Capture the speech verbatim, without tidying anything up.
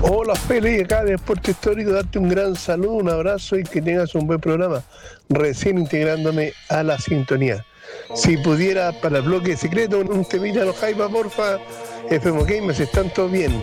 Hola Feli, acá de Deporte Histórico, darte un gran saludo, un abrazo y que tengas un buen programa. Recién integrándome a la sintonía. Si pudiera para el bloque secreto, un temita a los Jaiba, porfa. F M Gamers, están todos bien.